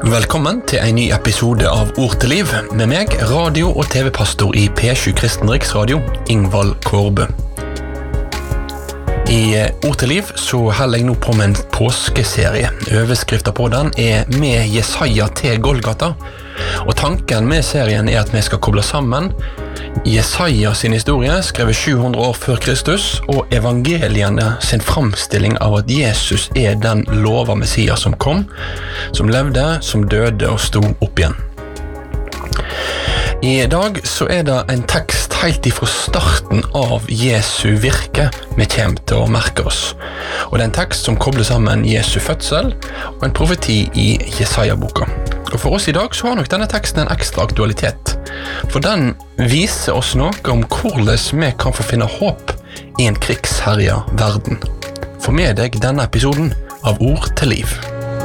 Velkommen til en ny episode av Ord til liv, med meg, radio- og TV-pastor i P7 Kristen Riksradio, Ingvald Kårbø. I Ord til liv så holder jeg nå på med en påskeserie. Overskriften på den Med Jesaja til Golgata, og tanken med serien at vi skal koble sammen Jesaja sin historie, skrevet 700 år før Kristus, og evangeliene sin framstilling av at Jesus den lova Messias som kom, som levde, som døde og sto opp igjen. I dag så det en tekst helt ifra starten av Jesu virke vi kommer til å merke oss. Og det en tekst som kobler sammen Jesu fødsel og en profeti i Jesaja-boka. Og for oss i dag så har nok denne teksten en ekstra aktualitet, for den viser oss noe om hvordan vi kan få finne håp i en krigsherja verden. Få med deg denne episoden av Ord til liv.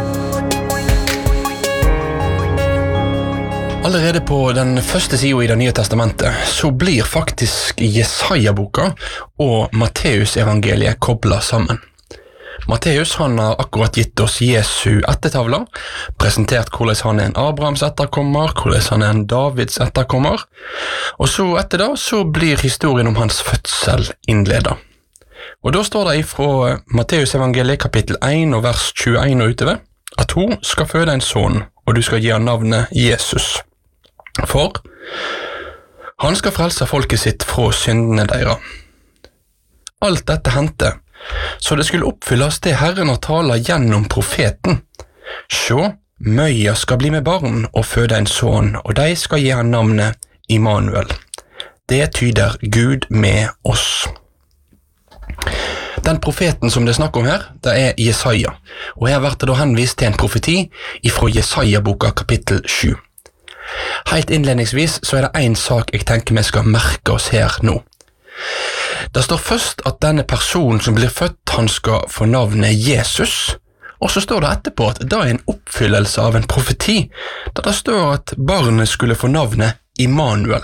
Allerede på den første siden i Det nye testamentet så blir faktisk Jesaja-boka og Matteus-evangeliet koblet sammen. Matteus han har akkurat gitt oss Jesu ettertavler, presentert hvordan han en Abrahams etterkommer, hvordan han en Davids etterkommer, og så etter det så blir historien om hans fødsel innledet. Og da står det fra Matteus-evangeliet kapittel 1 og vers 21 og utover, at hun skal føde en sønn, og du skal gi han navnet Jesus. For han skal frelse folket sitt fra syndene deres. Alt dette hendte, så det skulle oppfylles det Herren har talt gjennom profeten. Se, møya skal bli med barn og føde en sønn, og de skal gi han navnet Immanuel. Det tyder Gud med oss. Den profeten som det er snakk om her, det Jesaja, og her blir det da henvist til en profeti fra Jesaja-boka kapittel 7. Helt innledningsvis så det en sak jeg tenker vi skal merke oss her nå. Det står først at denne personen som blir født, han skal få navnet Jesus, og så står det etterpå at det en oppfyllelse av en profeti, da det står at barnet skulle få navnet Immanuel.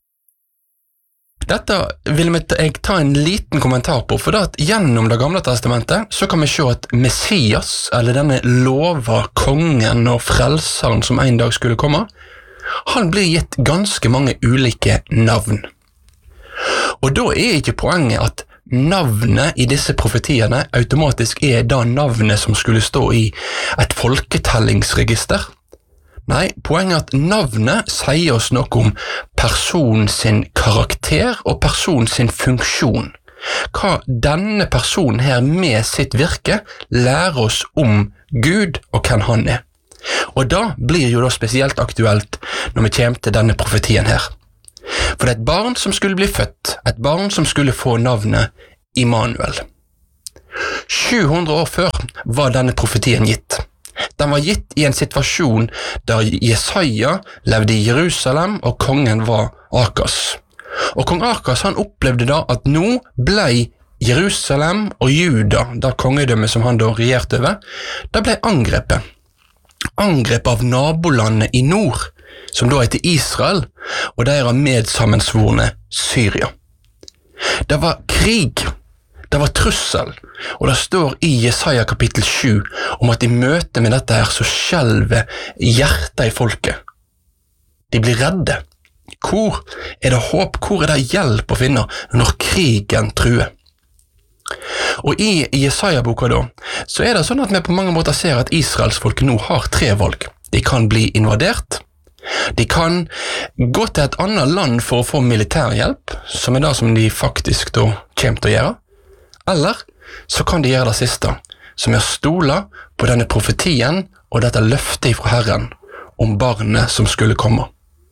Dette vil jeg ta en liten kommentar på, for at gjennom Det gamle testamentet så kan vi se at Messias, eller denne lova, kongen og frelseren som en dag skulle komme, han blir gitt ganske mange ulike navn. Og da ikke poenget at navnet i disse profetiene automatisk det navnet som skulle stå i et folketellingsregister. Nei, poenget at navnet sier oss noe om personen sin karakter og personen sin funksjon. Hva denne personen her med sitt virke lærer oss om Gud og hvem han Og da blir jo da spesielt aktuelt når vi kommer til denne profetien her. For det et barn som skulle bli født, et barn som skulle få navnet Immanuel. 700 år før var denne profetien gitt. Den var gitt i en situasjon der Jesaja levde i Jerusalem og kongen var Akas. Og kong Akas han opplevde da at nå ble Jerusalem og Juda, det kongedømmet som han da regjerte over, det ble angrepet. Angrep av nabolandet i nord, som da heter Israel, og deres medsammensvorne Syria. Det var krig, det var trussel, og det står i Jesaja kapittel 7 om at i møte med dette her så skjelver hjertet i folket. De blir redde. Hvor det håp, hvor det hjelp å finne når krigen truer? Og i Jesaja-boka da, så det sånn at vi på mange måter ser at Israels folk nå har 3 valg. De kan bli invadert, de kan gå til et annet land for å få militærhjelp, som det som de faktisk da kommer til å gjøre, eller så kan de gjøre det siste, som å stole på denne profetien og dette løftet fra Herren om barnet som skulle komme.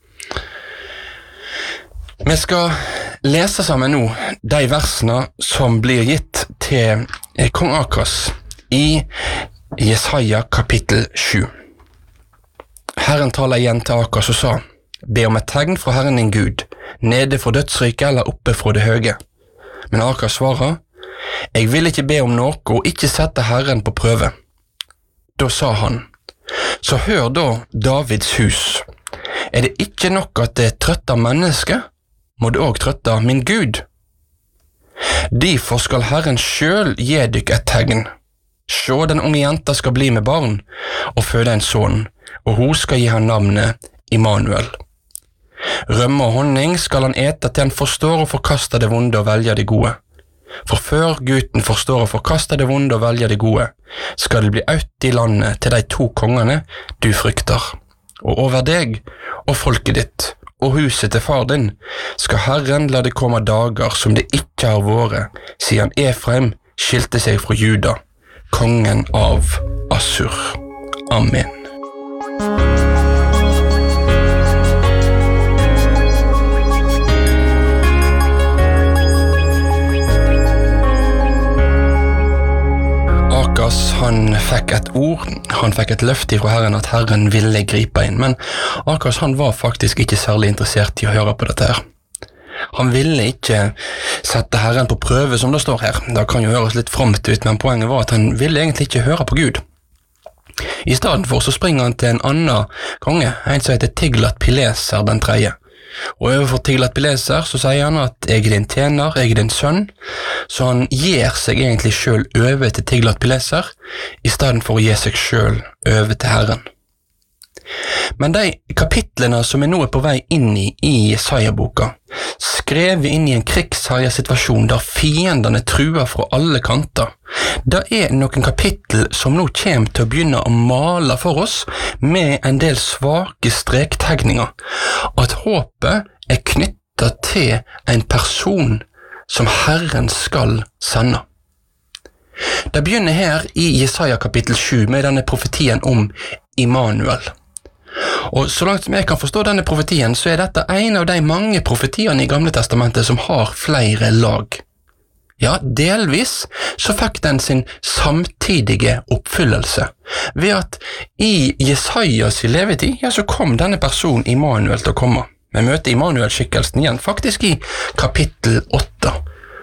Vi skal lese sammen nå de versene som blir gitt til kong Akas i Jesaja kapittel 7. Herren taler igjen til Akas og sa, be om et tegn fra Herren din Gud, nede fra dødsriket eller oppe fra det høye. Men Akas svarer, jeg vil ikke be om noe og ikke sette Herren på prøve. Da sa han, så hør da Davids hus. Det ikke nok at det trøtter mennesket, må det også trøtte min Gud. Derfor skal Herren selv gi dykk et tegn. Se, den unge jenta skal bli med barn og føde en sønn, og hun skal gi han navnet Immanuel. Rømme og honning skal han ete til han forstår og forkaster det vonde og velger det gode. For før gutten forstår og forkaster det vonde og velger det gode, skal det bli out i landet til de 2 kongene du frykter. Og over deg og folket ditt og huset til far din skal Herren la det komme dager som det ikke har vært, siden Efraim skilte seg fra Juda, kongen av Assur. Amen. Han fikk et ord, han fikk et løfte fra Herren at Herren ville gripe inn, men Akas han var faktisk ikke særlig interessert i å høre på dette her. Han ville ikke sette Herren på prøve, som det står her. Det kan jo høres litt fromt ut, men poenget var at han ville egentlig ikke høre på Gud. I stedet for så springer han til en annen konge, en som heter Tiglat-Pileser den 3. Og overfor Tiglat-Pileser så sier han at jeg er din tjener, jeg er din sønn, så han gir seg egentlig selv over til Tiglat-Pileser, i stedet for å gi seg selv over til Herren. Men de kapitlene som nå er på vei inn i Jesaja-boka, skrevet inn i en krigsherja situasjon der fiendene truer fra alle kanter, det er noen kapittel som nå kommer til å begynne å male for oss med en del svake strektegninger, at håpet er knyttet til en person som Herren skal sende. Det begynner her i Jesaja kapittel 7 med denne profetien om Immanuel. Og så langt som jeg kan forstå denne profetien, så er dette en av de mange profetiene i Gamle Testamentet som har flere lag. Ja, delvis så fikk den sin samtidige oppfyllelse, ved at i Jesajas levetid, ja, så kom denne personen Immanuel til å komme. Vi møter Immanuel-skikkelsen igjen, faktisk i kapittel 8.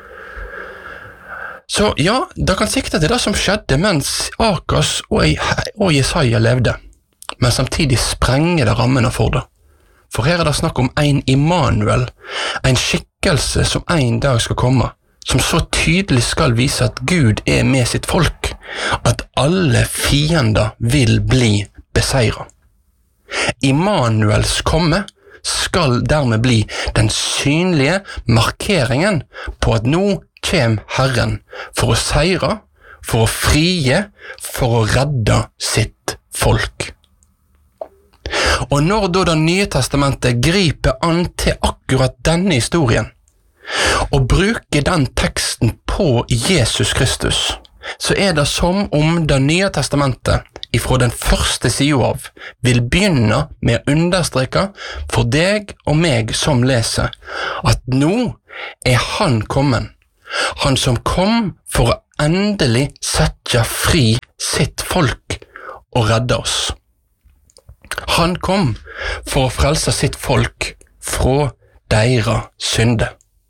Så ja, det kan sikte til det som skjedde mens Akas og Jesaja levde. Men samtidig sprenger det rammene for det. For her er det snakk om en Immanuel, en skikkelse som en dag skal komme, som så tydelig skal vise at Gud er med sitt folk, at alle fiender vil bli beseiret. Immanuels komme skal dermed bli den synlige markeringen på at nå kommer Herren for å seire, for å frie, for å redde sitt folk. Og når da Det nye testamentet griper an til akkurat denne historien, og bruker den teksten på Jesus Kristus, så er det som om Det nye testamentet, ifra den første siden av, vil begynne med å understreke for deg og meg som leser, at nå er han kommet, han som kom for å endelig sette fri sitt folk og redde oss. Han kom for å frelse sitt folk fra deres synde.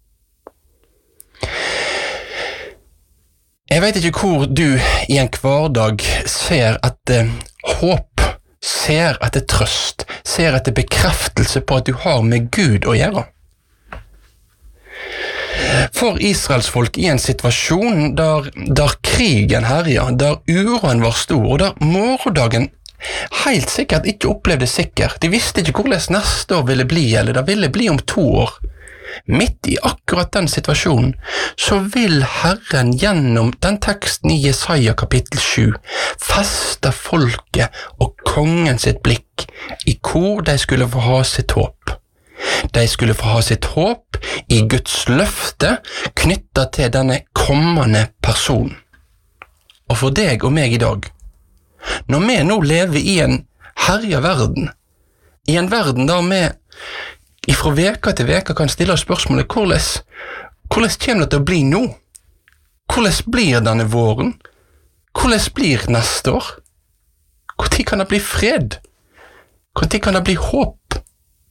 Jeg vet ikke hvor du i en hverdag ser etter håp, ser etter trøst, ser etter bekreftelse på at du har med Gud å gjøre. For Israels folk i en situasjon der krigen herjet, der uroen var stor, og der morgendagen helt sikkert ikke opplevde sikker. De visste ikke hvordan neste år ville bli, eller det ville bli om 2 år. Midt i akkurat den situasjonen, så vil Herren gjennom den teksten i Jesaja kapittel 7 feste folket og kongen sitt blikk i hvor de skulle få ha sitt håp. De skulle få ha sitt håp i Guds løfte knyttet til denne kommende personen. Og for deg og meg i dag, når vi nå lever i en herja verden, i en verden der vi fra veka til veka kan stille oss spørsmålet hvordan kommer det til å bli nå? Hvordan blir denne våren? Hvordan blir neste år? Hvor kan det bli fred? Hvor kan det bli håp?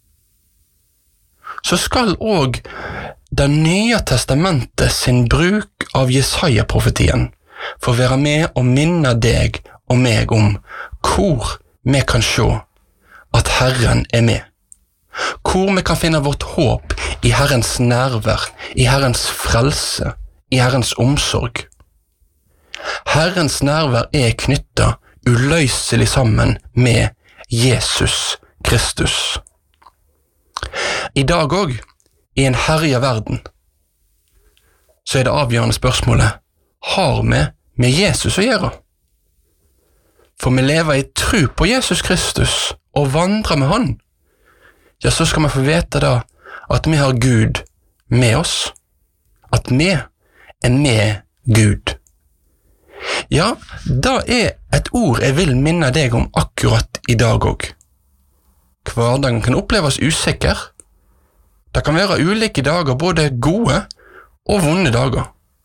Så skal også Det nye testamentet sin bruk av Jesaja-profetien få være med og minne deg og meg om hvor vi kan se at Herren er med. Hvor vi kan finne vårt håp i Herrens nærvær, i Herrens frelse, i Herrens omsorg. Herrens nærvær er knyttet uløselig sammen med Jesus Kristus. I dag også, i en herja verden, så det avgjørende spørsmålet, har vi med Jesus å gjøre? For vi lever i tro på Jesus Kristus og vandrer med han. Ja, så skal vi få vite da at vi har Gud med oss, at vi med Gud. Ja, da et ord jeg vil minne deg om akkurat i dag også. Hverdagen kan oppleves usikker. Det kan være ulike dager, både gode og vonde dager.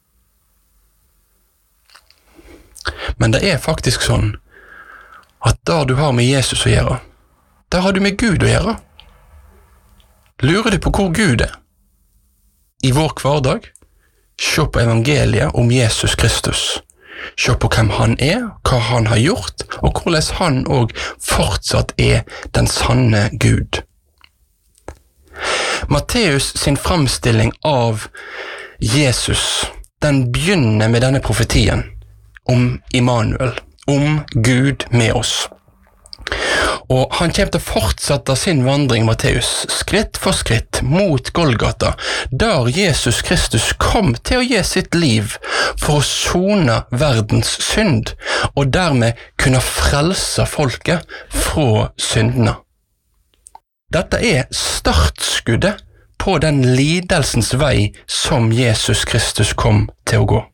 Men det faktisk sånn at der du har med Jesus å gjøre, der har du med Gud å gjøre. Lurer du på hvor Gud i vår hverdag? Se på evangeliet om Jesus Kristus. Se på hvem han hva han har gjort, og hvordan han også fortsatt den sanne Gud. Matteus sin framstilling av Jesus, den begynner med denne profetien om Immanuel, om Gud med oss. Og han kommer til å fortsette sin vandring, Matteus, skritt for skritt mot Golgata, der Jesus Kristus kom til å gi sitt liv for å sone verdens synd, og dermed kunne frelse folket fra syndene. Dette startskuddet på den lidelsens vei som Jesus Kristus kom til å gå.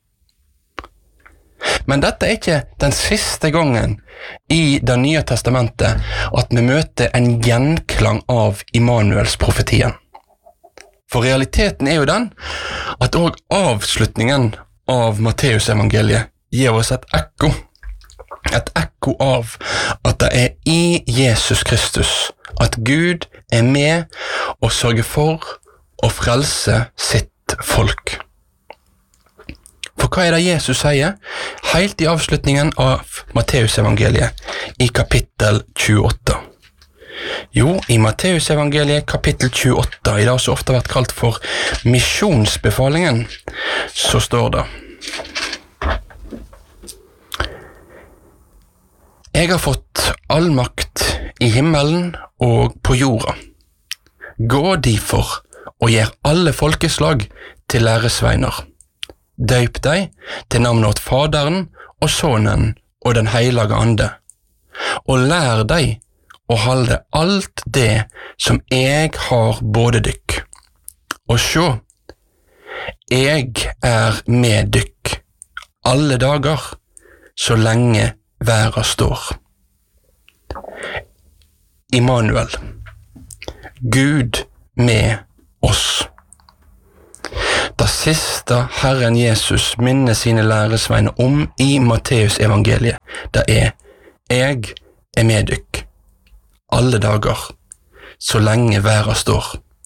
Men dette ikke den siste gangen i Det nye testamentet at vi møter en gjenklang av Immanuels profetien. For realiteten jo den at også avslutningen av Matteus evangeliet gir oss et ekko av at det i Jesus Kristus at Gud med og sørger for å frelse sitt folk. For hva det Jesus sier, helt i avslutningen av Matteus evangeliet, i kapittel 28? Jo, i Matteus evangeliet kapittel 28, i det som ofte har vært kalt for misjonsbefalingen, så står det: Jeg har fått all makt i himmelen og på jorda. Gå derfor og gjør alle folkeslag til læresveiner. Døyp deg til navnet åt Faderen og Sønnen og den hellige ande, og lær deg å holde alt det som jeg har både dykk. Og sjå, jeg med dykk alle dager, så lenge verden står. Immanuel, Gud med oss. Det siste Herren Jesus minner sine læresveiner om i Matteus evangeliet, det jeg med dykk alle dager, så lenge verden står.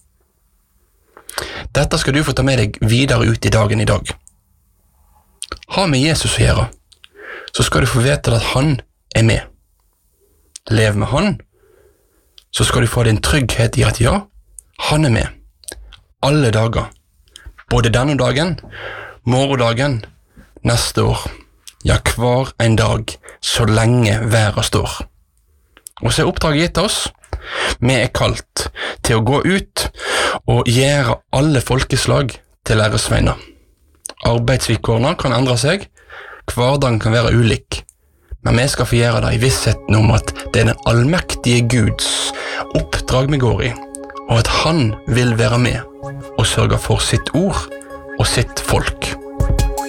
Dette skal du få ta med deg videre ut i dagen i dag. Ha med Jesus å gjøre, så skal du få vite at han med. Lev med han, så skal du få din trygghet i at ja, han med. Alle dager. Både denne dagen, morgendagen, neste år, ja, hver en dag, så lenge verden står. Og så oppdraget gitt oss, vi kalt til å gå ut og gjøre alle folkeslag til læresveiner. Arbeidsvilkårene kan endre seg, hverdagen kan være ulik, men vi skal få gjøre det i vissheten om at det den allmektige Guds oppdrag vi går i, og at han vil være med og sørge for sitt ord og sitt folk.